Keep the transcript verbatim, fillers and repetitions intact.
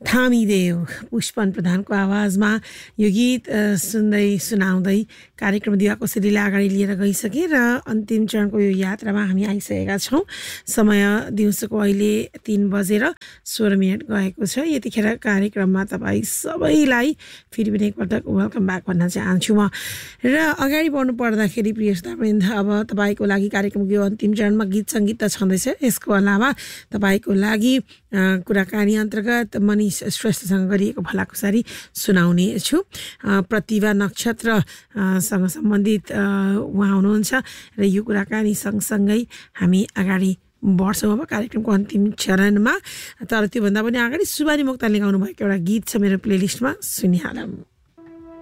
थामिदेऊ पुष्पन प्रधानको आवाजमा यो गीत सुन्दै सुनाउँदै कार्यक्रम दिवा कसरीले अगाडि लिएर गइसके र अन्तिम चरणको यो यात्रामा हामी आइसकेका छौँ। समय दिउँसोको अहिले तीन बजेर सोह्र मिनट गएको छ। यतिखेर कार्यक्रममा तपाईँ सबैलाई फेरि पनि एकपटक वेलकम ब्याक भन्न चाहन्छु म। र अगाडि बढ्नु पर्दाखेरि प्रिय श्रोतावृन्द, अब तपाईँको लागि कार्यक्रमको यो अन्तिम चरणमा गीत सङ्गीत त छँदैछ, यसको अलावा तपाईँको लागि कुराकानी अन्तर्गत मनिष श्रेष्ठसँग गरिएको भलाकुसारी सुनाउने छु। प्रतिभा नक्षत्रसँग सम्बन्धित उहाँ हुनुहुन्छ र यो कुराकानी सँगसँगै हामी अगाडि बढ्छौँ अब कार्यक्रमको अन्तिम चरणमा। तर त्योभन्दा पनि अगाडि सुबानी मोक्तानले गाउनु भएको एउटा गीत छ मेरो प्लेलिस्टमा, सुनिहालौँ।